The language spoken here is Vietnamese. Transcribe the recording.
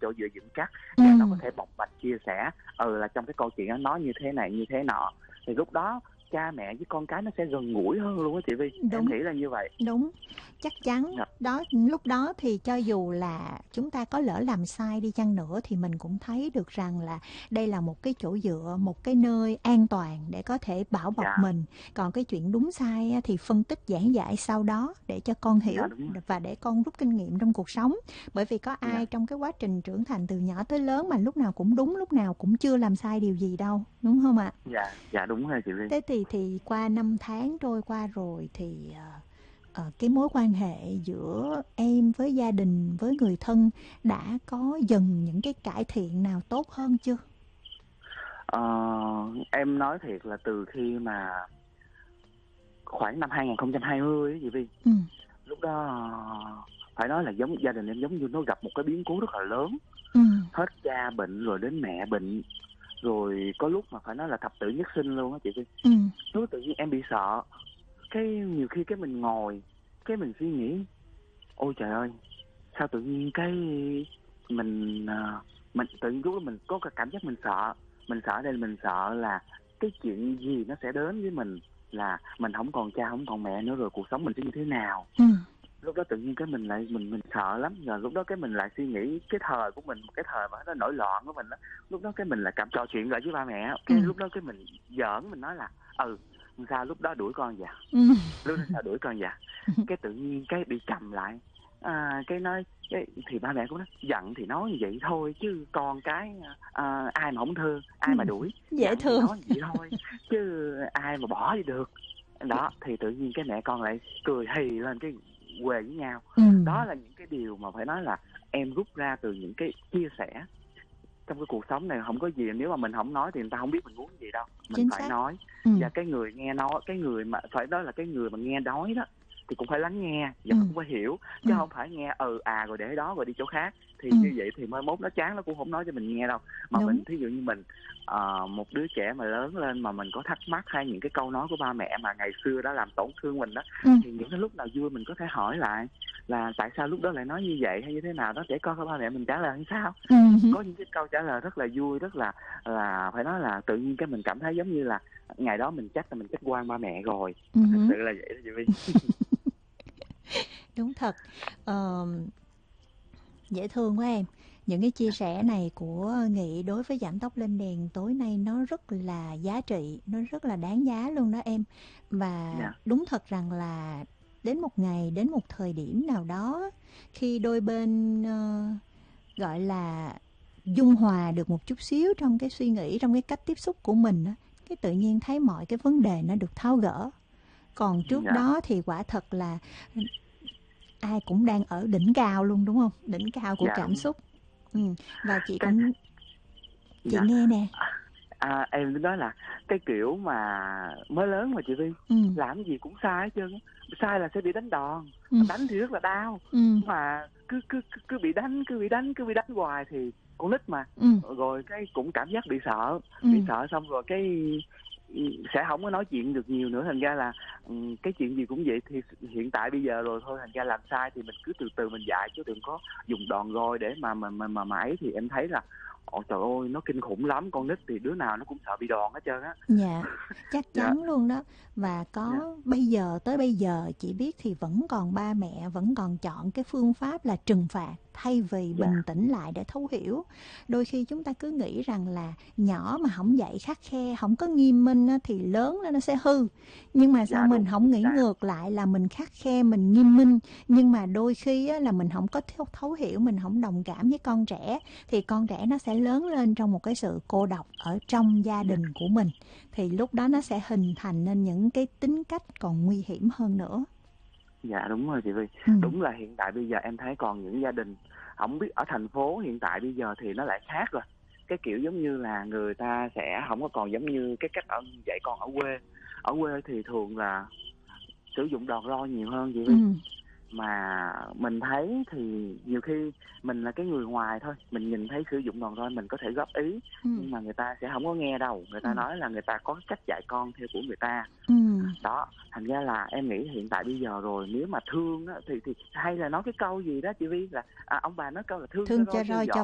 chỗ dựa vững chắc Ừ. để nó có thể bộc bạch chia sẻ là trong cái câu chuyện đó nói như thế này như thế nọ, thì lúc đó cha mẹ với con cái nó sẽ gần gũi hơn luôn á chị Vi. Em Đúng. nghĩ là như vậy. Đúng, chắc chắn Dạ. đó. Lúc đó thì cho dù là chúng ta có lỡ làm sai đi chăng nữa thì mình cũng thấy được rằng là đây là một cái chỗ dựa, một cái nơi an toàn để có thể bảo bọc Dạ. mình. Còn cái chuyện đúng sai á, thì phân tích giảng giải sau đó để cho con hiểu Dạ, đúng rồi. và để con rút kinh nghiệm trong cuộc sống. Bởi vì có ai Dạ. trong cái quá trình trưởng thành từ nhỏ tới lớn mà lúc nào cũng đúng, lúc nào cũng chưa làm sai điều gì đâu, đúng không ạ? Dạ. Dạ, đúng rồi chị Vi. Thế thì qua 5 tháng trôi qua rồi thì cái mối quan hệ giữa em với gia đình, với người thân đã có dần những cái cải thiện nào tốt hơn chưa? Em nói thiệt là từ khi mà khoảng năm 2020 ấy chị Vi, Ừ. lúc đó phải nói là giống gia đình em giống như nó gặp một cái biến cố rất là lớn. Ừ. Hết cha bệnh rồi đến mẹ bệnh, rồi có lúc mà phải nói là thập tử nhất sinh luôn á chị Vi. Ừ. Lúc tự nhiên em bị sợ, cái nhiều khi cái mình ngồi cái mình suy nghĩ, ôi trời ơi, sao tự nhiên cái mình tự nhiên lúc đó mình có cái cảm giác mình sợ đây, mình sợ là cái chuyện gì nó sẽ đến với mình, là mình không còn cha không còn mẹ nữa rồi cuộc sống mình sẽ như thế nào. Ừ. Lúc đó tự nhiên cái mình lại mình sợ lắm, rồi lúc đó cái mình lại suy nghĩ cái thời của mình, cái thời mà nó nổi loạn của mình đó. Lúc đó cái mình lại cảm trò chuyện lại với ba mẹ, cái lúc đó cái mình giỡn, mình nói là sao lúc đó đuổi con vậy, Ừ. lúc đó sao đuổi con vậy. Cái tự nhiên cái bị cầm lại, cái nói cái thì ba mẹ cũng nói giận thì nói như vậy thôi chứ con cái ai mà không thương, ai mà đuổi, Dễ giận thì thương. nói như vậy thôi chứ ai mà bỏ đi được. Đó thì tự nhiên cái mẹ con lại cười hì lên, cái quề với nhau. Ừ. Đó là những cái điều mà phải nói là em rút ra từ những cái chia sẻ trong cái cuộc sống này. Không có gì, nếu mà mình không nói thì người ta không biết mình muốn gì đâu, mình Chính phải xác. nói. Ừ. Và cái người nghe nói, cái người mà phải nói là cái người mà nghe nói đó thì cũng phải lắng nghe và Ừ. cũng phải hiểu, chứ không phải nghe rồi để đó rồi đi chỗ khác. Thì Ừ. như vậy thì mai mốt nó chán, nó cũng không nói cho mình nghe đâu. Mà Đúng. mình thí dụ như mình một đứa trẻ mà lớn lên mà mình có thắc mắc hay những cái câu nói của ba mẹ mà ngày xưa đã làm tổn thương mình đó, Ừ. thì những cái lúc nào vui mình có thể hỏi lại là tại sao lúc đó lại nói như vậy hay như thế nào đó, để con của ba mẹ mình trả lời như sao. Ừ. Có những cái câu trả lời rất là vui, rất là phải nói là tự nhiên cái mình cảm thấy giống như là ngày đó mình chắc là mình trách oan ba mẹ rồi. Ừ. Thật sự là vậy đó chị Vi. Đúng thật. Dễ thương quá em. Những cái chia sẻ này của Nghị đối với Giảm tốc lên đèn tối nay nó rất là giá trị, nó rất là đáng giá luôn đó em. Và Dạ. đúng thật rằng là đến một ngày, đến một thời điểm nào đó, khi đôi bên gọi là dung hòa được một chút xíu trong cái suy nghĩ, trong cái cách tiếp xúc của mình á, cái tự nhiên thấy mọi cái vấn đề nó được tháo gỡ. Còn trước Dạ. đó thì quả thật là ai cũng đang ở đỉnh cao luôn, đúng không? Đỉnh cao của Dạ cảm đúng. xúc. Và chị Cái cũng chị dạ. nghe nè. Em tính nói là cái kiểu mà mới lớn mà chị Vi, Ừ. làm gì cũng sai hết trơn á. Sai là sẽ bị đánh đòn, Ừ. đánh thì rất là đau, Ừ. mà cứ bị đánh, cứ bị đánh hoài thì con nít mà. Ừ. Rồi cái cũng cảm giác bị sợ, Ừ. bị sợ xong rồi cái sẽ không có nói chuyện được nhiều nữa, thành ra là cái chuyện gì cũng vậy. Thì hiện tại bây giờ rồi thôi, thành ra làm sai thì mình cứ từ từ mình dạy, chứ đừng có dùng đòn roi để mà ấy. Thì em thấy là trời ơi, nó kinh khủng lắm. Con nít thì đứa nào nó cũng sợ bị đòn hết trơn á. Dạ, chắc Dạ. chắn luôn đó. Và Dạ. có bây giờ, tới bây giờ chị biết thì vẫn còn ba mẹ vẫn còn chọn cái phương pháp là trừng phạt thay vì Dạ. bình tĩnh lại để thấu hiểu. Đôi khi chúng ta cứ nghĩ rằng là nhỏ mà không dạy khắt khe, không có nghiêm minh á, thì lớn lên nó sẽ hư. Nhưng mà sao Dạ mình đúng, không chính nghĩ xác. ngược lại là mình khắt khe, mình nghiêm minh, nhưng mà đôi khi á, là mình không có thấu hiểu, mình không đồng cảm với con trẻ, thì con trẻ nó sẽ lớn lên trong một cái sự cô độc ở trong gia Dạ. đình của mình. Thì lúc đó nó sẽ hình thành nên những cái tính cách còn nguy hiểm hơn nữa. Dạ đúng rồi chị Vi. Ừ. Đúng là hiện tại bây giờ em thấy còn những gia đình, không biết ở thành phố hiện tại bây giờ thì nó lại khác rồi. Cái kiểu giống như là người ta sẽ không có còn giống như cái cách dạy con ở quê. Ở quê thì thường là sử dụng đòn roi nhiều hơn chị Ừ. Vi. Mà mình thấy thì nhiều khi mình là cái người ngoài thôi, mình nhìn thấy sử dụng đòn roi mình có thể góp ý, Ừ. nhưng mà người ta sẽ không có nghe đâu. Người ta nói là người ta có cách dạy con theo của người ta. Ừ. Đó, thành ra là em nghĩ hiện tại bây giờ rồi, nếu mà thương á, thì hay là nói cái câu gì đó chị Vi, là ông bà nói câu là thương cho Thương cho roi theo roi cho